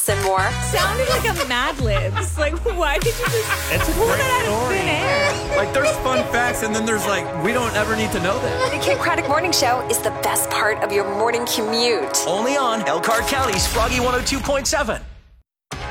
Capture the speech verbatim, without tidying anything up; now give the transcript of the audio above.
facts, and more. Sounded like a Mad Libs. Like, why did you just It's a pull great that out story. of thin air? Like, there's fun facts, and then there's like, we don't ever need to know that. The Kim Craddock Morning Show is the best part of your morning commute. Only on Elkhart County's Froggy one oh two point seven.